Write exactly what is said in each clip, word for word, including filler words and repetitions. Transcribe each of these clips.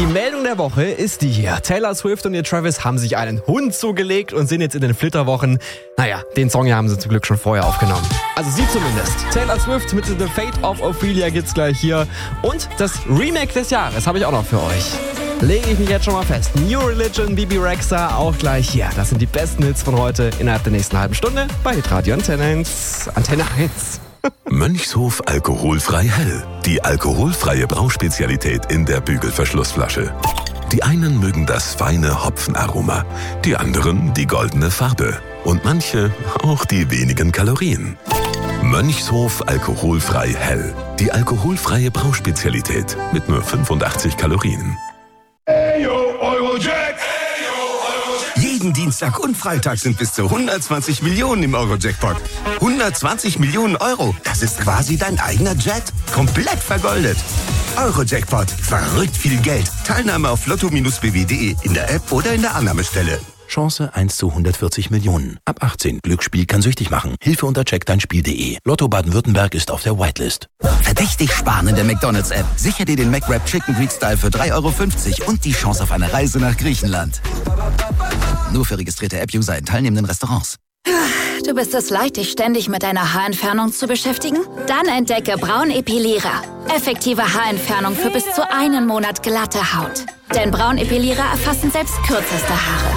Die Meldung der Woche ist die hier. Taylor Swift und ihr Travis haben sich einen Hund zugelegt und sind jetzt in den Flitterwochen. Naja, den Song hier haben sie zum Glück schon vorher aufgenommen. Also sie zumindest. Taylor Swift mit The Fate of Ophelia gibt's gleich hier. Und das Remake des Jahres habe ich auch noch für euch. Lege ich mich jetzt schon mal fest. New Religion, Bibi Rexha auch gleich hier. Das sind die besten Hits von heute innerhalb der nächsten halben Stunde bei Hitradio Antenne eins. Antenne eins. Mönchshof alkoholfrei hell. Die alkoholfreie Brauspezialität in der Bügelverschlussflasche. Die einen mögen das feine Hopfenaroma, die anderen die goldene Farbe und manche auch die wenigen Kalorien. Mönchshof alkoholfrei hell. Die alkoholfreie Brauspezialität mit nur fünfundachtzig Kalorien. Ayo, Eurojack. Jeden Dienstag und Freitag sind bis zu hundertzwanzig Millionen im Euro-Jackpot. hundertzwanzig Millionen Euro, das ist quasi dein eigener Jet. Komplett vergoldet. Euro-Jackpot, verrückt viel Geld. Teilnahme auf lotto b w punkt de in der App oder in der Annahmestelle. Chance eins zu hundertvierzig Millionen. Ab achtzehn. Glücksspiel kann süchtig machen. Hilfe unter check dein spiel punkt de. Lotto Baden-Württemberg ist auf der Whitelist. Verdächtig sparen in der McDonald's-App. Sichere dir den McWrap Chicken Greek Style für drei Euro fünfzig und die Chance auf eine Reise nach Griechenland. Nur für registrierte App-User in teilnehmenden Restaurants. Du bist es leid, dich ständig mit deiner Haarentfernung zu beschäftigen? Dann entdecke Braunepilierer. Effektive Haarentfernung für bis zu einen Monat glatte Haut. Denn Braunepilierer erfassen selbst kürzeste Haare.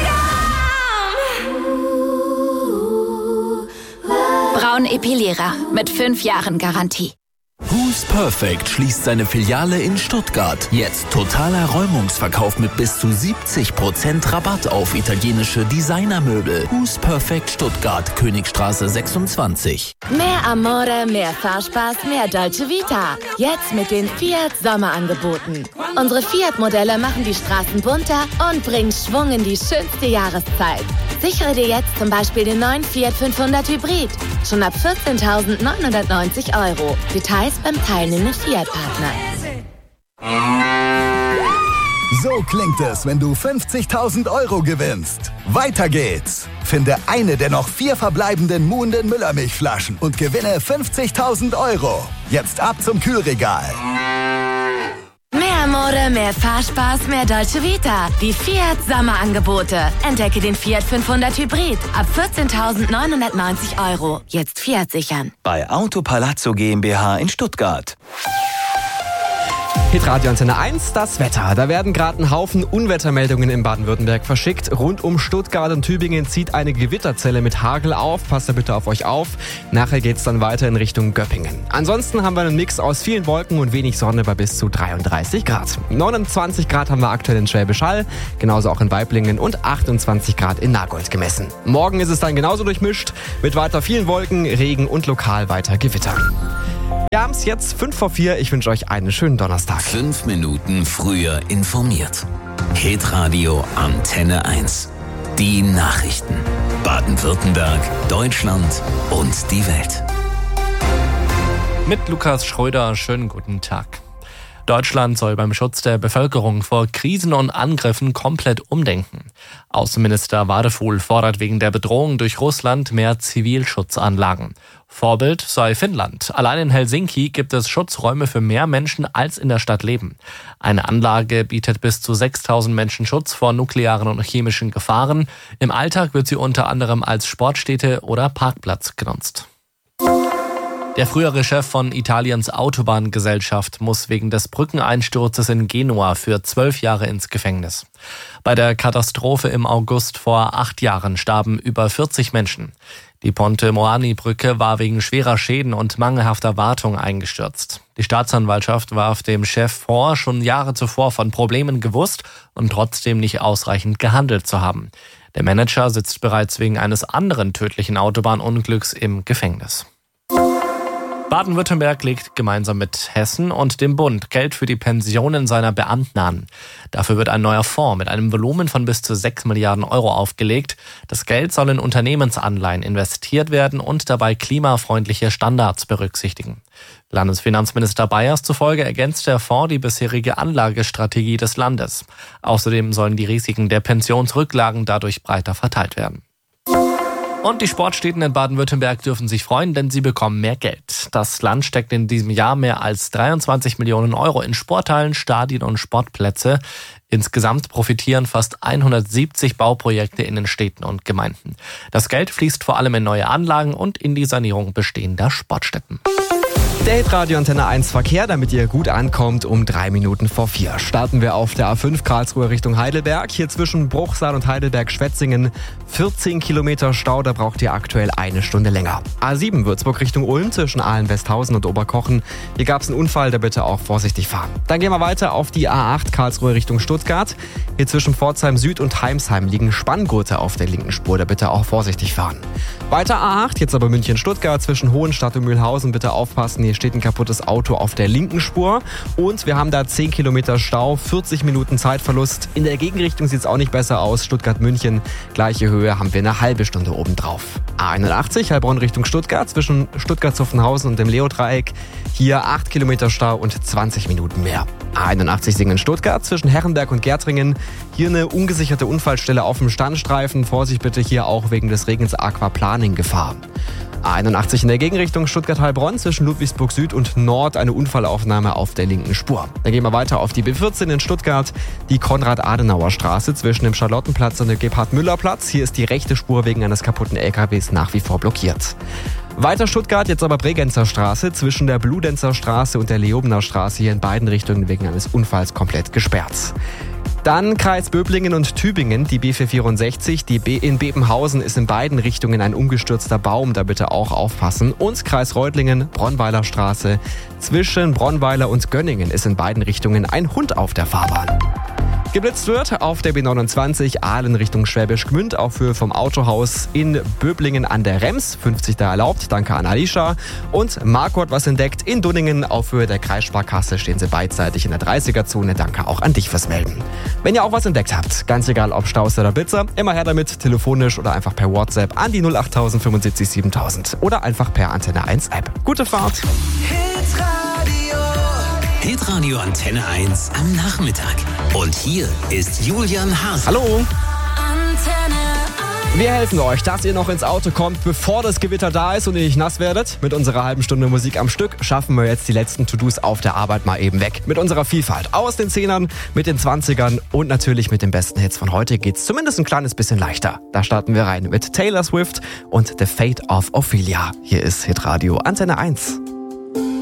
Braunepilierer mit fünf Jahren Garantie. Who's Perfect schließt seine Filiale in Stuttgart. Jetzt totaler Räumungsverkauf mit bis zu siebzig Prozent Rabatt auf italienische Designermöbel. Who's Perfect Stuttgart, Königstraße sechsundzwanzig. Mehr Amore, mehr Fahrspaß, mehr Dolce Vita. Jetzt mit den Fiat Sommerangeboten. Unsere Fiat-Modelle machen die Straßen bunter und bringen Schwung in die schönste Jahreszeit. Sichere dir jetzt zum Beispiel den neuen Fiat fünfhundert Hybrid. Schon ab vierzehntausendneunhundertneunzig Euro. Details beim teilnehmenden Fiat-Partner. So klingt es, wenn du fünfzigtausend Euro gewinnst. Weiter geht's. Finde eine der noch vier verbleibenden Muhnden Müllermilchflaschen und gewinne fünfzigtausend Euro. Jetzt ab zum Kühlregal. Mehr Mode, mehr Fahrspaß, mehr Dolce Vita. Die Fiat Sommerangebote. Entdecke den Fiat fünfhundert Hybrid ab vierzehntausendneunhundertneunzig Euro. Jetzt Fiat sichern. Bei Auto Palazzo GmbH in Stuttgart. Hitradio Antenne eins, das Wetter. Da werden gerade ein Haufen Unwettermeldungen in Baden-Württemberg verschickt. Rund um Stuttgart und Tübingen zieht eine Gewitterzelle mit Hagel auf. Passt da bitte auf euch auf. Nachher geht's dann weiter in Richtung Göppingen. Ansonsten haben wir einen Mix aus vielen Wolken und wenig Sonne bei bis zu dreiunddreißig Grad. neunundzwanzig Grad haben wir aktuell in Schwäbisch Hall, genauso auch in Waiblingen und achtundzwanzig Grad in Nagold gemessen. Morgen ist es dann genauso durchmischt, mit weiter vielen Wolken, Regen und lokal weiter Gewitter. Wir haben es jetzt fünf vor vier. Ich wünsche euch einen schönen Donnerstag. Fünf Minuten früher informiert. Hitradio Antenne eins. Die Nachrichten. Baden-Württemberg, Deutschland und die Welt. Mit Lukas Schröder, schönen guten Tag. Deutschland soll beim Schutz der Bevölkerung vor Krisen und Angriffen komplett umdenken. Außenminister Wadefuhl fordert wegen der Bedrohung durch Russland mehr Zivilschutzanlagen. Vorbild sei Finnland. Allein in Helsinki gibt es Schutzräume für mehr Menschen, als in der Stadt leben. Eine Anlage bietet bis zu sechstausend Menschen Schutz vor nuklearen und chemischen Gefahren. Im Alltag wird sie unter anderem als Sportstätte oder Parkplatz genutzt. Der frühere Chef von Italiens Autobahngesellschaft muss wegen des Brückeneinsturzes in Genua für zwölf Jahre ins Gefängnis. Bei der Katastrophe im August vor acht Jahren starben über vierzig Menschen. Die Ponte Moani-Brücke war wegen schwerer Schäden und mangelhafter Wartung eingestürzt. Die Staatsanwaltschaft warf dem Chef vor, schon Jahre zuvor von Problemen gewusst und trotzdem nicht ausreichend gehandelt zu haben. Der Manager sitzt bereits wegen eines anderen tödlichen Autobahnunglücks im Gefängnis. Baden-Württemberg legt gemeinsam mit Hessen und dem Bund Geld für die Pensionen seiner Beamten an. Dafür wird ein neuer Fonds mit einem Volumen von bis zu sechs Milliarden Euro aufgelegt. Das Geld soll in Unternehmensanleihen investiert werden und dabei klimafreundliche Standards berücksichtigen. Landesfinanzminister Bayers zufolge ergänzt der Fonds die bisherige Anlagestrategie des Landes. Außerdem sollen die Risiken der Pensionsrücklagen dadurch breiter verteilt werden. Und die Sportstätten in Baden-Württemberg dürfen sich freuen, denn sie bekommen mehr Geld. Das Land steckt in diesem Jahr mehr als dreiundzwanzig Millionen Euro in Sporthallen, Stadien und Sportplätze. Insgesamt profitieren fast hundertsiebzig Bauprojekte in den Städten und Gemeinden. Das Geld fließt vor allem in neue Anlagen und in die Sanierung bestehender Sportstätten. Der Hitradio Antenne eins Verkehr, damit ihr gut ankommt, um drei Minuten vor vier. Starten wir auf der A fünf Karlsruhe Richtung Heidelberg. Hier zwischen Bruchsal und Heidelberg-Schwetzingen vierzehn Kilometer Stau, da braucht ihr aktuell eine Stunde länger. A sieben Würzburg Richtung Ulm zwischen Ahlen-Westhausen und Oberkochen. Hier gab es einen Unfall, da bitte auch vorsichtig fahren. Dann gehen wir weiter auf die A acht Karlsruhe Richtung Stuttgart. Hier zwischen Pforzheim Süd und Heimsheim liegen Spanngurte auf der linken Spur, da bitte auch vorsichtig fahren. Weiter A acht, jetzt aber München-Stuttgart zwischen Hohenstadt und Mühlhausen, bitte aufpassen. Hier steht ein kaputtes Auto auf der linken Spur und wir haben da zehn Kilometer Stau, vierzig Minuten Zeitverlust. In der Gegenrichtung sieht es auch nicht besser aus. Stuttgart-München, gleiche Höhe, haben wir eine halbe Stunde obendrauf. A einundachtzig, Heilbronn Richtung Stuttgart, zwischen Stuttgart-Zuffenhausen und dem Leo-Dreieck. Hier acht Kilometer Stau und zwanzig Minuten mehr. A einundachtzig Singen-Stuttgart zwischen Herrenberg und Gärtringen. Hier eine ungesicherte Unfallstelle auf dem Standstreifen. Vorsicht bitte hier auch wegen des Regens Aquaplaning-Gefahr. A einundachtzig in der Gegenrichtung Stuttgart-Heilbronn zwischen Ludwigsburg Süd und Nord, eine Unfallaufnahme auf der linken Spur. Dann gehen wir weiter auf die B vierzehn in Stuttgart, die Konrad-Adenauer-Straße zwischen dem Charlottenplatz und dem Gebhard-Müller-Platz. Hier ist die rechte Spur wegen eines kaputten L K Ws nach wie vor blockiert. Weiter Stuttgart, jetzt aber Bregenzer Straße zwischen der Bludenzer Straße und der Leobener Straße, hier in beiden Richtungen wegen eines Unfalls komplett gesperrt. Dann Kreis Böblingen und Tübingen, die B vierhundertvierundsechzig, die B in Bebenhausen ist in beiden Richtungen ein umgestürzter Baum, da bitte auch aufpassen. Und Kreis Reutlingen, Bronweiler Straße, zwischen Bronweiler und Gönningen ist in beiden Richtungen ein Hund auf der Fahrbahn. Geblitzt wird auf der B neunundzwanzig Aalen Richtung Schwäbisch Gmünd auf Höhe vom Autohaus in Böblingen an der Rems. fünfzig da erlaubt, danke an Alicia. Und Marco hat was entdeckt. In Dunningen auf Höhe der Kreissparkasse stehen sie beidseitig in der dreißiger-Zone. Danke auch an dich fürs Melden. Wenn ihr auch was entdeckt habt, ganz egal ob Staus oder Blitzer, immer her damit, telefonisch oder einfach per WhatsApp an die null acht null null fünfundsiebzig siebentausend oder einfach per Antenne eins App. Gute Fahrt! Hitradio Antenne eins am Nachmittag. Und hier ist Julian Haas. Hallo! Wir helfen euch, dass ihr noch ins Auto kommt, bevor das Gewitter da ist und ihr nicht nass werdet. Mit unserer halben Stunde Musik am Stück schaffen wir jetzt die letzten To-Dos auf der Arbeit mal eben weg. Mit unserer Vielfalt aus den Zehnern, mit den Zwanzigern und natürlich mit den besten Hits von heute geht's zumindest ein kleines bisschen leichter. Da starten wir rein mit Taylor Swift und The Fate of Ophelia. Hier ist Hitradio Antenne eins.